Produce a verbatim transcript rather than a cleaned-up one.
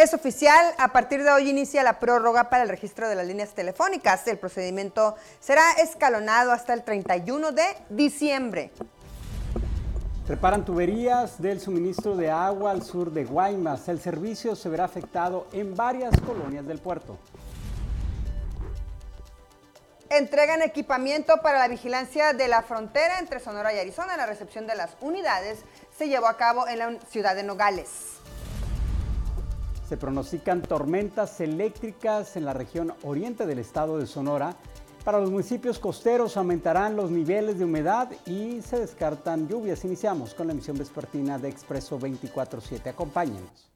Es oficial, a partir de hoy inicia la prórroga para el registro de las líneas telefónicas. El procedimiento será escalonado hasta el treinta y uno de diciembre. Reparan tuberías del suministro de agua al sur de Guaymas. El servicio se verá afectado en varias colonias del puerto. Entregan equipamiento para la vigilancia de la frontera entre Sonora y Arizona. La recepción de las unidades se llevó a cabo en la ciudad de Nogales. Se pronostican tormentas eléctricas en la región oriente del estado de Sonora. Para los municipios costeros aumentarán los niveles de humedad y se descartan lluvias. Iniciamos con la emisión vespertina de Expreso veinticuatro siete. Acompáñenos.